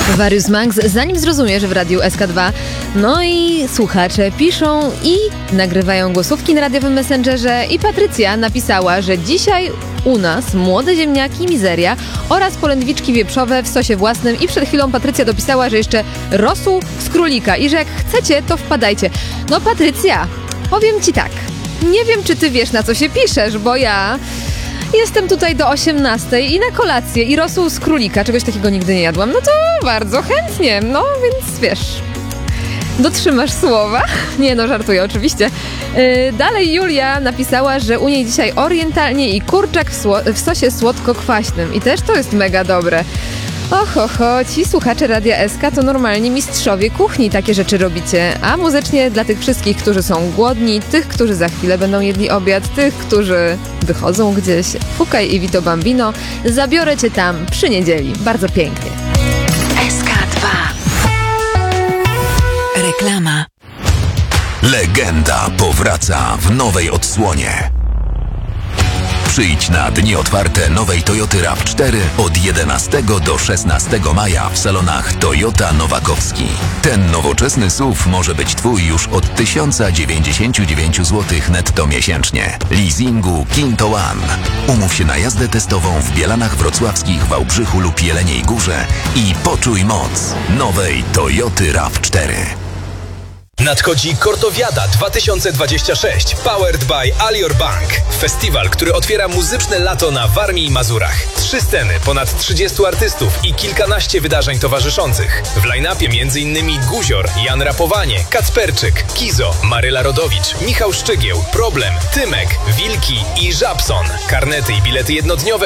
Warius Max, zanim zrozumie, że w radiu SK2, no i słuchacze piszą i nagrywają głosówki na radiowym Messengerze i Patrycja napisała, że dzisiaj u nas młode ziemniaki, mizeria oraz polędwiczki wieprzowe w sosie własnym i przed chwilą Patrycja dopisała, że jeszcze rosół z królika i że jak chcecie, to wpadajcie. No Patrycja, powiem ci tak, nie wiem, czy ty wiesz, na co się piszesz, bo ja jestem tutaj do 18 i na kolację i rosół z królika, czegoś takiego nigdy nie jadłam, no to bardzo chętnie, no więc wiesz, dotrzymasz słowa? Nie no, żartuję oczywiście. Dalej Julia napisała, że u niej dzisiaj orientalnie i kurczak w sosie słodko-kwaśnym i też to jest mega dobre. Oho, ci słuchacze Radia SK to normalnie mistrzowie kuchni, takie rzeczy robicie. A muzycznie dla tych wszystkich, którzy są głodni, tych, którzy za chwilę będą jedli obiad, tych, którzy wychodzą gdzieś, Fukaj i Vito Bambino, zabiorę cię tam przy niedzieli. Bardzo pięknie. SK2. Reklama. Legenda powraca w nowej odsłonie. Przyjdź na dni otwarte nowej Toyoty RAV4 od 11 do 16 maja w salonach Toyota Nowakowski. Ten nowoczesny SUV może być twój już od 1099 zł netto miesięcznie. Leasingu Kinto One. Umów się na jazdę testową w Bielanach Wrocławskich, Wałbrzychu lub Jeleniej Górze i poczuj moc nowej Toyoty RAV4. Nadchodzi Kortowiada 2026 Powered by Alior Bank. Festiwal, który otwiera muzyczne lato na Warmii i Mazurach. 3 sceny, ponad 30 artystów i kilkanaście wydarzeń towarzyszących. W line-upie m.in. Guzior, Jan Rapowanie, Kacperczyk, Kizo, Maryla Rodowicz, Michał Szczygieł, Problem, Tymek, Wilki i Żabson. Karnety i bilety jednodniowe